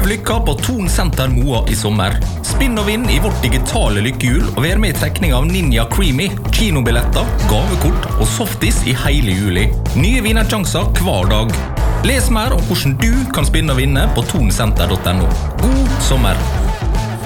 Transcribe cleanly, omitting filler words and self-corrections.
Prøv lykka på Thon Senter Moa i sommer. Spinn og vinn i vårt digitale lykkehjul, og vær med i trekning av Ninja Creamy, kinobilletter, gavekort og softis i hele juli. Nye vinnersjanser hver dag. Les mer om hvordan du kan spinne og vinne på thonsenter.no. God sommer!